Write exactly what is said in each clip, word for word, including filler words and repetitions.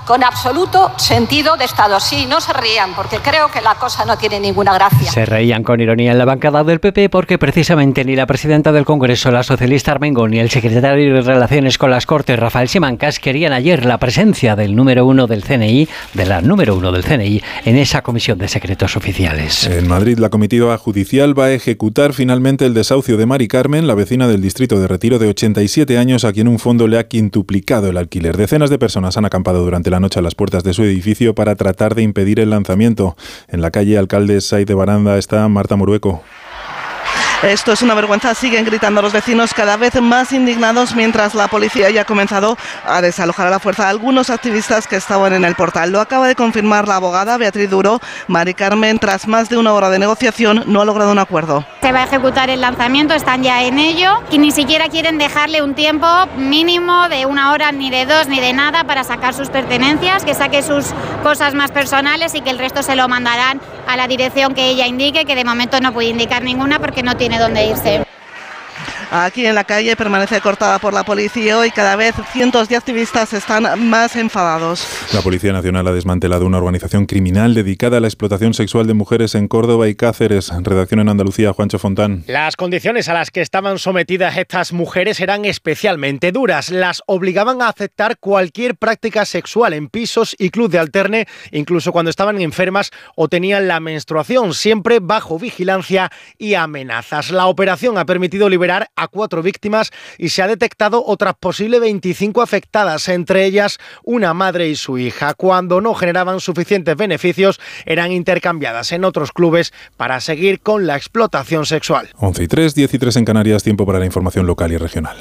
con absoluto sentido de Estado. Sí, no se rían, porque creo que la cosa no tiene ninguna gracia. Se reían con ironía en la bancada del P P porque precisamente ni la presidenta del Congreso, la socialista Armengol, ni el secretario de Relaciones con las Cortes, Rafael Simancas, querían ayer la presencia del número uno del C N I, de la número uno del C N I, en esa comisión de secretos oficiales. En Madrid, la comitiva judicial va a ejecutar finalmente el desahucio de Mari Carmen, la vecina del distrito de Retiro de ochenta y siete años, a quien un fondo le ha quintuplicado el alquiler. Decenas de personas han acampado durante la noche a las puertas de su edificio para tratar de impedir el lanzamiento. En la calle Alcaldes Saiz de Baranda está Marta Morueco. Esto es una vergüenza, siguen gritando los vecinos cada vez más indignados mientras la policía ya ha comenzado a desalojar a la fuerza a algunos activistas que estaban en el portal. Lo acaba de confirmar la abogada Beatriz Duro. Mari Carmen, tras más de una hora de negociación, no ha logrado un acuerdo. Se va a ejecutar el lanzamiento, están ya en ello y ni siquiera quieren dejarle un tiempo mínimo de una hora, ni de dos, ni de nada para sacar sus pertenencias, que saque sus cosas más personales y que el resto se lo mandarán a la dirección que ella indique, que de momento no puede indicar ninguna porque no tiene dónde irse. Aquí en la calle permanece cortada por la policía y cada vez cientos de activistas están más enfadados. La Policía Nacional ha desmantelado una organización criminal dedicada a la explotación sexual de mujeres en Córdoba y Cáceres. Redacción en Andalucía, Juancho Fontán. Las condiciones a las que estaban sometidas estas mujeres eran especialmente duras. Las obligaban a aceptar cualquier práctica sexual en pisos y club de alterne, incluso cuando estaban enfermas o tenían la menstruación, siempre bajo vigilancia y amenazas. La operación ha permitido liberar a cuatro víctimas y se ha detectado otras posibles veinticinco afectadas, entre ellas una madre y su hija. Cuando no generaban suficientes beneficios, eran intercambiadas en otros clubes para seguir con la explotación sexual. once y tres, diez y tres en Canarias, tiempo para la información local y regional.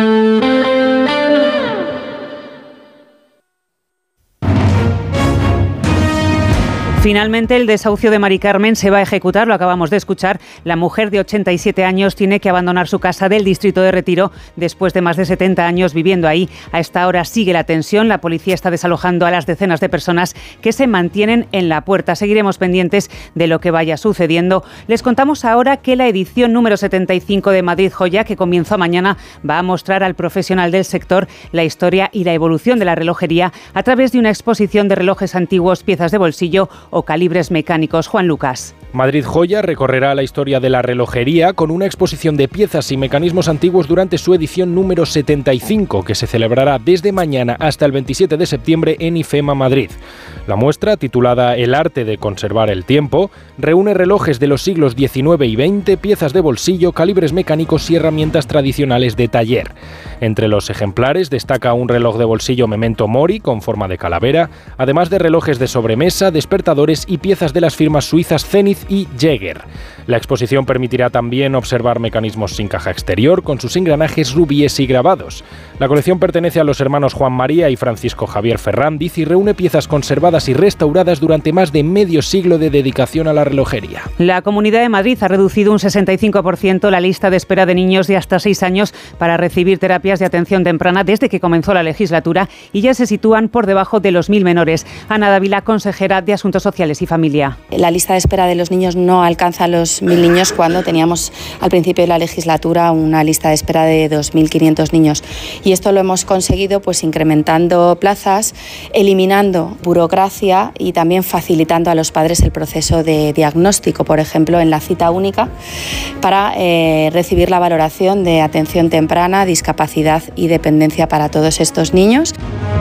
Finalmente, el desahucio de Mari Carmen se va a ejecutar, lo acabamos de escuchar. La mujer de ochenta y siete años tiene que abandonar su casa del distrito de Retiro después de más de setenta años viviendo ahí. A esta hora sigue la tensión, la policía está desalojando a las decenas de personas que se mantienen en la puerta. Seguiremos pendientes de lo que vaya sucediendo. Les contamos ahora que la edición número setenta y cinco de Madrid Joya, que comienza mañana, va a mostrar al profesional del sector la historia y la evolución de la relojería a través de una exposición de relojes antiguos, piezas de bolsillo o calibres mecánicos. Juan Lucas. Madrid Joya recorrerá la historia de la relojería con una exposición de piezas y mecanismos antiguos durante su edición número setenta y cinco, que se celebrará desde mañana hasta el veintisiete de septiembre en IFEMA Madrid. La muestra, titulada El arte de conservar el tiempo, reúne relojes de los siglos diecinueve y veinte, piezas de bolsillo, calibres mecánicos y herramientas tradicionales de taller. Entre los ejemplares destaca un reloj de bolsillo Memento Mori con forma de calavera, además de relojes de sobremesa, despertadores y piezas de las firmas suizas Zenith y Jäger. La exposición permitirá también observar mecanismos sin caja exterior con sus engranajes, rubíes y grabados. La colección pertenece a los hermanos Juan María y Francisco Javier Ferrandiz y reúne piezas conservadas y restauradas durante más de medio siglo de dedicación a la relojería. La Comunidad de Madrid ha reducido un sesenta y cinco por ciento la lista de espera de niños de hasta seis años para recibir terapias de atención temprana desde que comenzó la legislatura y ya se sitúan por debajo de los mil menores. Ana Dávila, consejera de Asuntos Sociales y Familia. La lista de espera de los niños no alcanza los mil niños cuando teníamos al principio de la legislatura una lista de espera de dos mil quinientos niños. Y esto lo hemos conseguido pues incrementando plazas, eliminando burocracia y también facilitando a los padres el proceso de diagnóstico, por ejemplo, en la cita única, para eh, recibir la valoración de atención temprana, discapacidad y dependencia para todos estos niños.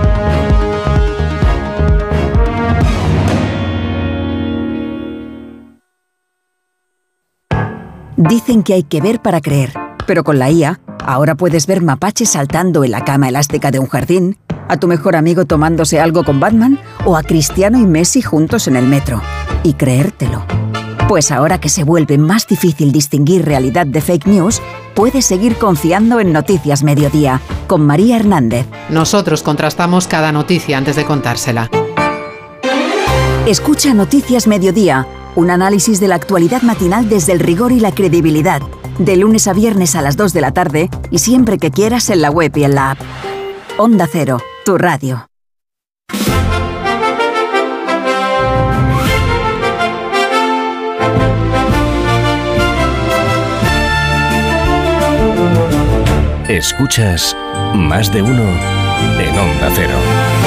Dicen que hay que ver para creer, pero con la I A, ahora puedes ver mapaches saltando en la cama elástica de un jardín, a tu mejor amigo tomándose algo con Batman o a Cristiano y Messi juntos en el metro. Y creértelo. Pues ahora que se vuelve más difícil distinguir realidad de fake news, puedes seguir confiando en Noticias Mediodía, con María Hernández. Nosotros contrastamos cada noticia antes de contársela. Escucha Noticias Mediodía, un análisis de la actualidad matinal desde el rigor y la credibilidad. De lunes a viernes a las dos de la tarde y siempre que quieras en la web y en la app. Onda Cero, tu radio. Escuchas Más de Uno en Onda Cero.